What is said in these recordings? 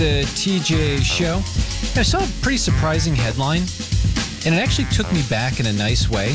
The TJ Show. I saw a pretty surprising headline, and it actually took me back in a nice way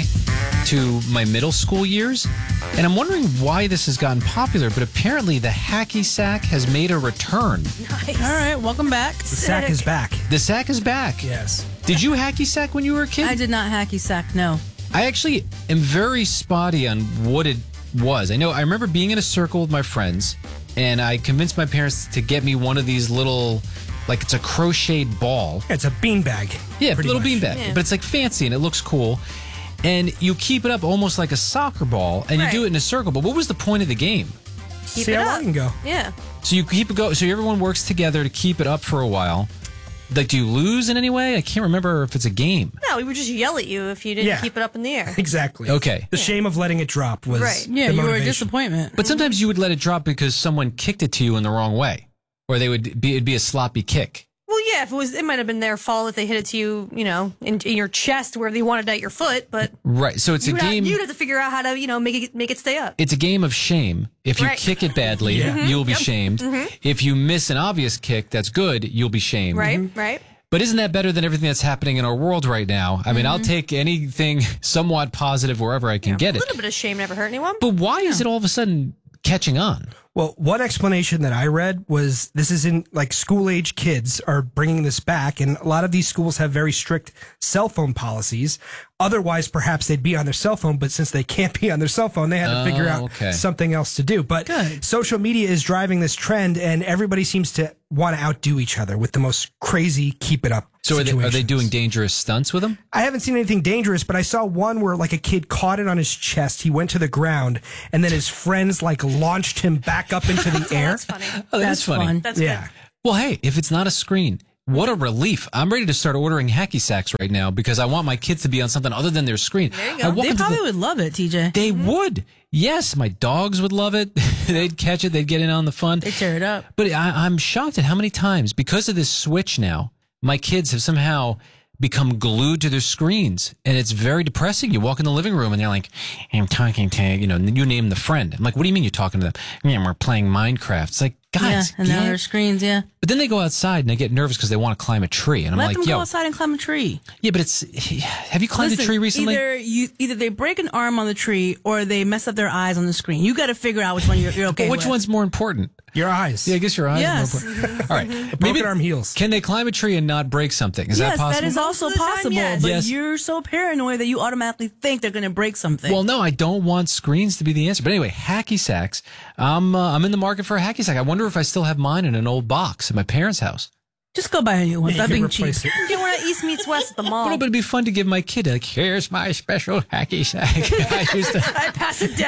to my middle school years. And I'm wondering why this has gotten popular, but apparently the hacky sack has made a return. Nice. All right, welcome back. The sack is back. The sack is back. Yes. Did you hacky sack when you were a kid? I did not hacky sack, no. I actually am very spotty on what it was. I remember being in a circle with my friends, and I convinced my parents to get me one of these little, like it's a crocheted ball. It's a beanbag. Yeah, a little much. beanbag. Yeah. But it's like fancy and it looks cool. And you keep it up almost like a soccer ball, and you do it in a circle. But what was the point of the game? See how long you can go. Yeah. So you keep it go. So everyone works together to keep it up for a while. Like, do you lose in any way? I can't remember if it's a game. No, we would just yell at you if you didn't keep it up in the air. Exactly. Okay. The shame of letting it drop was Right. Yeah, the you were a motivation. disappointment. But sometimes you would let it drop because someone kicked it to you in the wrong way, or it'd be a sloppy kick. Well, yeah, it might have been their fault if they hit it to you, in your chest where they wanted it at your foot, but Right. So it's a game. You'd have to figure out how to, make it stay up. It's a game of shame. If you Right. kick it badly, you'll be shamed. If you miss an obvious kick that's good, you'll be shamed. Right, right. But isn't that better than everything that's happening in our world right now? I mean, I'll take anything somewhat positive wherever I can get A it. little bit of shame never hurt anyone. But why is it all of a sudden catching on? Well, one explanation that I read was this isn't like school-age kids are bringing this back, and a lot of these schools have very strict cell phone policies. Otherwise, perhaps they'd be on their cell phone, but since they can't be on their cell phone, they had to figure out something else to do. But social media is driving this trend, and everybody seems to want to outdo each other with the most crazy keep it up. So are they situations. doing dangerous stunts with them? I haven't seen anything dangerous, but I saw one where like a kid caught it on his chest. He went to the ground, and then his friends like launched him back up into the air. That's funny. Oh, that's funny. fun. That's Yeah. good. Well, hey, if it's not a screen, what a relief. I'm ready to start ordering hacky sacks right now because I want my kids to be on something other than their screen. There you go. They probably would love it, TJ. They would. Yes, my dogs would love it. They'd catch it. They'd get in on the fun. They tear it up. But I'm shocked at how many times, because of this switch now, my kids have somehow become glued to their screens. And it's very depressing. You walk in the living room and they're like, I'm talking to, you name the friend. I'm like, what do you mean you're talking to them? Yeah, we're playing Minecraft. It's like, guys. Yeah, and now their screens, yeah. But then they go outside and they get nervous because they want to climb a tree. And I'm Let like, them go outside and climb a tree. Yeah, but have you climbed a tree recently? Either they break an arm on the tree or they mess up their eyes on the screen. You got to figure out which one you're okay Which with. one's more important? Your eyes. Yeah, I guess your eyes Yes. are more important. All right. Broken arm heals. Can they climb a tree and not break something? Is that possible? Yes, that is also Most of the time, possible. yes. But Yes. you're so paranoid that you automatically think they're going to break something. Well, no, I don't want screens to be the answer. But anyway, hacky sacks. I'm in the market for a hacky sack. I wonder if I still have mine in an old box at my parents' house. just go buy a new one. You Stop can being cheap. replace it. Get one at East Meets West at the mall. But it'd be fun to give my kid, like, here's my special hacky sack. I used to, I pass it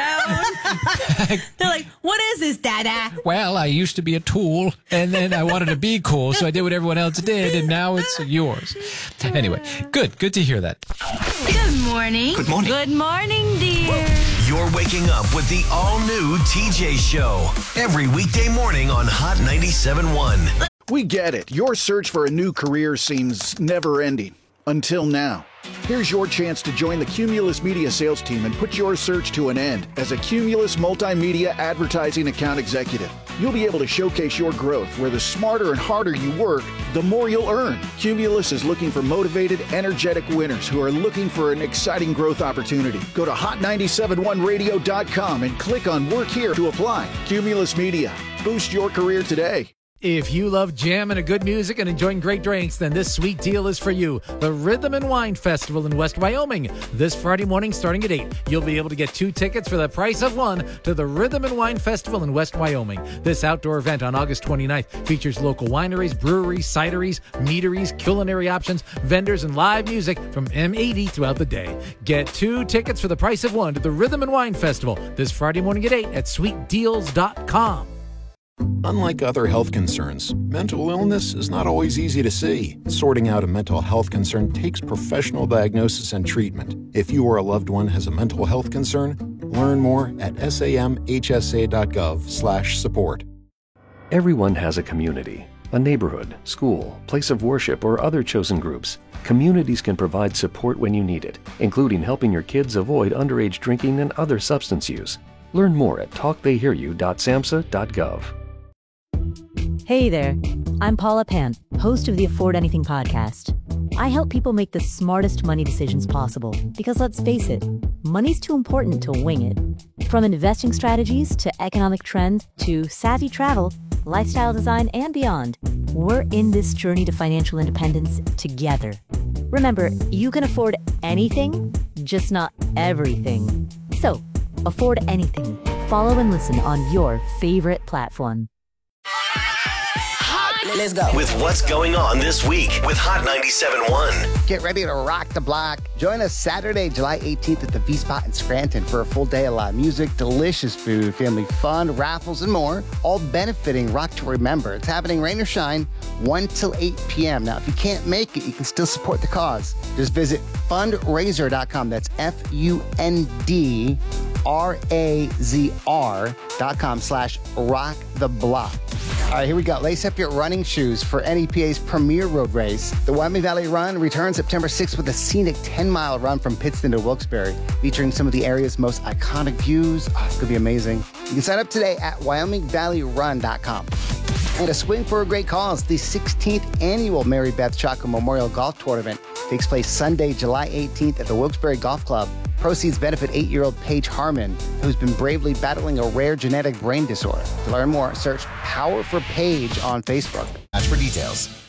down. They're like, what is this, Dada? well, I used to be a tool, and then I wanted to be cool, so I did what everyone else did, and now it's yours. Anyway, good to hear that. Good morning. Good morning. Good morning, dear. You're waking up with the all-new TJ Show. Every weekday morning on Hot 97.1. We get it. Your search for a new career seems never-ending. Until now. Here's your chance to join the Cumulus Media sales team and put your search to an end as a Cumulus Multimedia Advertising Account Executive. You'll be able to showcase your growth where the smarter and harder you work, the more you'll earn. Cumulus is looking for motivated, energetic winners who are looking for an exciting growth opportunity. Go to hot971radio.com and click on Work Here to apply. Cumulus Media. Boost your career today. If you love jam and good music and enjoying great drinks, then this sweet deal is for you. The Rhythm and Wine Festival in West Wyoming. This Friday morning starting at 8. You'll be able to get 2 tickets for the price of 1 to the Rhythm and Wine Festival in West Wyoming. This outdoor event on August 29th features local wineries, breweries, cideries, meaderies, culinary options, vendors, and live music from M80 throughout the day. Get 2 tickets for the price of 1 to the Rhythm and Wine Festival this Friday morning at 8 at sweetdeals.com. Unlike other health concerns, mental illness is not always easy to see. Sorting out a mental health concern takes professional diagnosis and treatment. If you or a loved one has a mental health concern, learn more at samhsa.gov/support. Everyone has a community, a neighborhood, school, place of worship, or other chosen groups. Communities can provide support when you need it, including helping your kids avoid underage drinking and other substance use. Learn more at talktheyhearyou.samhsa.gov. Hey there, I'm Paula Pant, host of the Afford Anything podcast. I help people make the smartest money decisions possible because, let's face it, money's too important to wing it. From investing strategies to economic trends to savvy travel, lifestyle design, and beyond, we're in this journey to financial independence together. Remember, you can afford anything, just not everything. So, afford anything. Follow and listen on your favorite platform. Let's go. With what's going on this week with Hot 97.1. Get ready to rock the block. Join us Saturday, July 18th at the V-Spot in Scranton for a full day of live music, delicious food, family fun, raffles, and more, all benefiting Rock to Remember. It's happening rain or shine, 1 till 8 p.m. Now, if you can't make it, you can still support the cause. Just visit fundraiser.com. That's FUNDRAZR.com/rock-the-block. All right, here we go. Lace up your running shoes for NEPA's premier road race. The Wyoming Valley Run returns September 6th with a scenic 10-mile run from Pittston to Wilkes-Barre, featuring some of the area's most iconic views. Oh, it's going to be amazing. You can sign up today at WyomingValleyRun.com. And a swing for a great cause. The 16th annual Mary Beth Chacko Memorial Golf Tournament takes place Sunday, July 18th at the Wilkes-Barre Golf Club. Proceeds benefit 8-year-old Paige Harmon, who's been bravely battling a rare genetic brain disorder. To learn more, search Power for Paige on Facebook. Watch for details.